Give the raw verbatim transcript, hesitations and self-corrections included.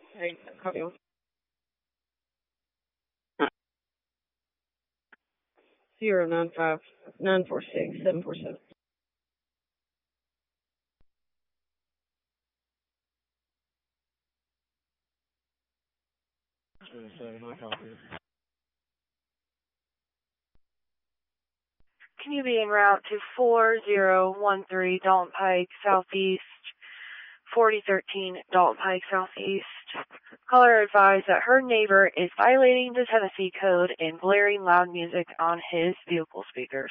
Hey, copy one. Zero nine five nine four six seven four seven. Can you be en route to four zero one three Dalton Pike Southeast, forty thirteen Dalton Pike Southeast? Caller advised that her neighbor is violating the Tennessee code and blaring loud music on his vehicle speakers.